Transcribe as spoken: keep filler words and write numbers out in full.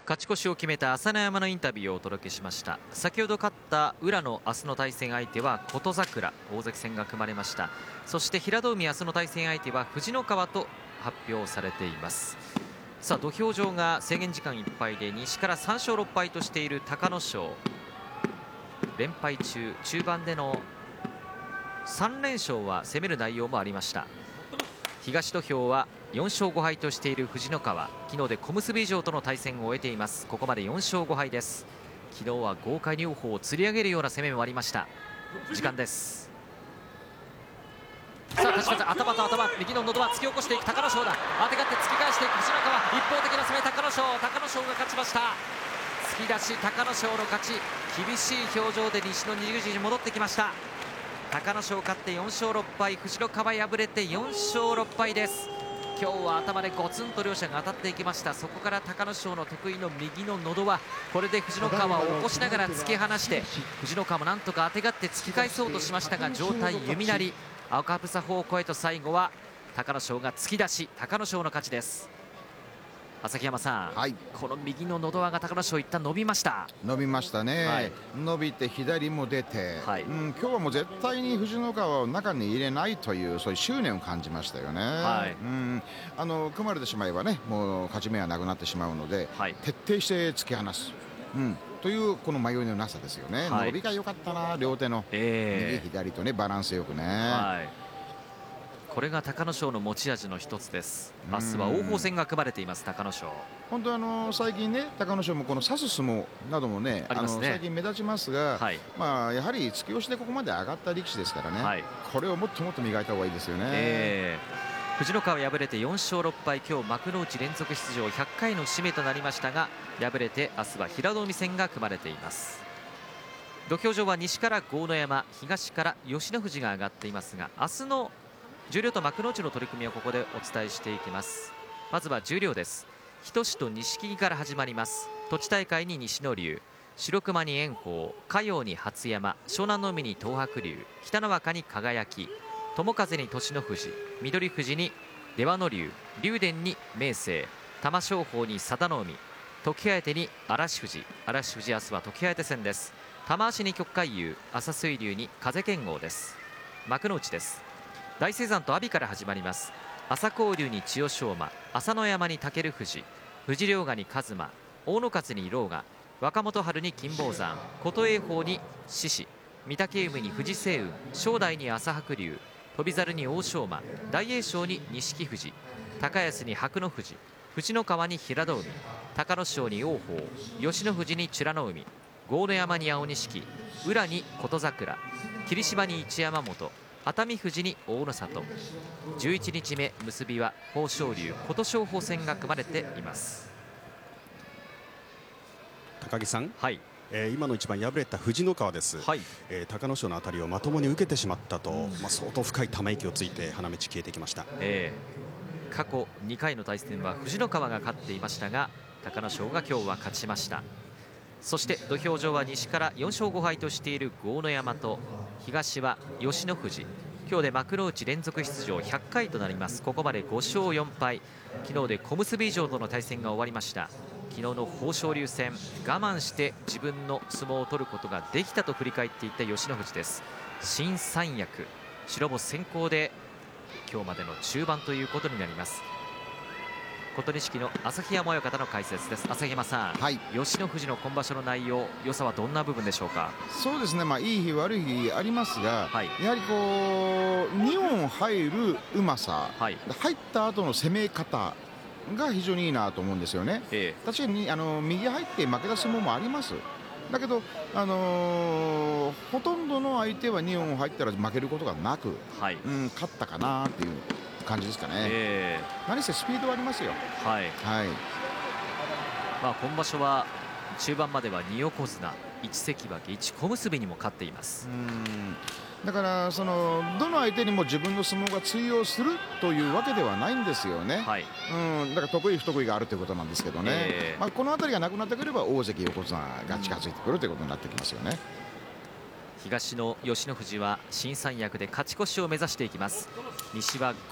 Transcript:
勝ち越しを決めた朝乃山のインタビューをお届けしました。先ほど勝った宇良の明日の対戦相手は琴櫻、大関戦が組まれました。そして平戸海、明日の対戦相手は藤ノ川と発表されています。さあ土俵上が制限時間いっぱいで西からさん勝ろっ敗としている隆の勝、連敗中、中盤でのさん連勝は攻める内容もありました。東土俵はよん勝ご敗としている藤ノ川、昨日で小結以上との対戦を終えています。ここまでよん勝ご敗です。昨日は豪快に王鵬を釣り上げるような攻めもありました。時間です。さあ立ち方、頭と頭、右の喉輪突き起こしていく隆の勝だ。当てがって突き返していく藤ノ川、一方的な攻め、隆の勝、隆の勝が勝ちました。突き出し隆の勝の勝ち。厳しい表情で西の二十字に戻ってきました。隆の勝勝ってよん勝ろっ敗、藤ノ川敗れてよん勝ろっ敗です。今日は頭でゴツンと両者が当たっていきました。そこから隆の勝の得意の右の喉輪、これで藤ノ川を起こしながら突き放して、藤ノ川もなんとか当てがって突き返そうとしましたが、上体弓なり、赤房方向へと最後は隆の勝が突き出し、隆の勝の勝ちです。旭山さん、はい、この右の喉輪が隆の勝一旦伸びました。 伸びましたね、はい、伸びて左も出て、はい、うん、今日はもう絶対に藤ノ川を中に入れないというそういう執念を感じましたよね、はい、うん、あの組まれてしまえばね、もう勝ち目はなくなってしまうので、はい、徹底して突き放す、うん、というこの迷いのなさですよね、はい、伸びが良かったな、両手の、えー、右左とねバランスよくね、はい、 これが隆の勝の持ち味の一つです。明日は王鵬戦が組まれています。隆の勝、 本当あの最近ね、隆の勝もこの差す相撲などもね、あの最近目立ちますが、はい、まあやはり突き押しでここまで上がった力士ですからね、はい、これをもっともっと磨いた方がいいですよね、えー、藤ノ川敗れてよん勝ろっ敗、今日幕内連続出場ひゃっかいの節目となりましたが、敗れて明日は平戸海戦が組まれています。土俵上は西から豪ノ山、東から吉野富士が上がっていますが、明日の十両と幕内の取り組みをここでお伝えしていきます。まずは十両です。日翔志と錦木から始まります。栃地大会に西の龍、白熊に炎鵬、嘉陽に初山、湘南の海に東白龍、北の若に輝、友風に栃ノ富士、翠富士に出羽ノ龍、竜電に明生、玉正鳳に佐田の海、時疾風に嵐富士、嵐富士明日は時疾風戦です。玉鷲に旭海遊、朝水龍に風剣豪です。幕内です。大青山と阿炎から始まります。朝紅龍に千代翔馬、朝乃山に尊富士、富士陵河に一馬、大野勝に狼雅、若元春に金峰山、琴栄鵬に獅子、御嶽海に富士星雲、正代に朝白龍、翔猿に欧勝馬、大栄翔に錦富士、高安に白野富士、藤ノ川に平戸海、隆の勝に王鵬、吉野富士に美ノ海、豪ノ山に青錦、宇良に琴櫻、霧島に一山本、熱海富士に大の里。じゅういちにちめ結びは豊昇龍、琴勝峰戦が組まれています。 高木さん、 はい、 えー、今の一番敗れた藤ノ川です、はい、えー、隆の勝の当たりをまともに受けてしまったと、うん、まあ、相当深いため息をついて花道消えてきました、 えー、過去にかいの対戦は藤ノ川が勝っていましたが、隆の勝が今日は勝ちました。そして土俵上は西からよん勝ご敗としている豪ノ山と、東は吉野富士、今日で幕内連続出場ひゃっかいとなります。ここまでご勝よん敗、昨日で小結以上との対戦が終わりました。昨日の豊昇龍戦、我慢して自分の相撲を取ることができたと振り返っていった吉野富士です。新三役、白星先行で今日までの中盤ということになります。琴錦の旭山親方の解説です。旭山さん、はい、吉野富士の今場所の内容、良さはどんな部分でしょうか。 そうですね、まあ、いい日悪い日ありますが、はい、やはりこうにほん入るうまさ、はい、入った後の攻め方が非常にいいなと思うんですよね、ええ、確かにあの右入って負けた相撲もあります。だけど、あのー、ほとんどの相手はにほん入ったら負けることがなく、はい、うん、勝ったかなっていう感じですかね、えー、何せスピードはありますよ。はい、はい、 まあ、今場所は中盤まではに横綱いち関脇いち小結にも勝っています。 うん、だからそのどの相手にも自分の相撲が通用するというわけではないんですよね、はい、うん、だから得意不得意があるということなんですけどね、えーまあ、この辺りがなくなってくれば大関横綱が近づいてくるということになってきますよね。 東の吉野富士は新三役で勝ち越しを目指していきます。西は